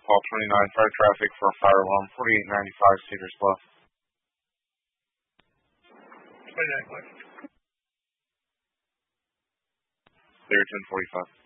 call 29 fire traffic for a fire alarm, 4895 Cedars Bluff. 29 what? Clear 1045.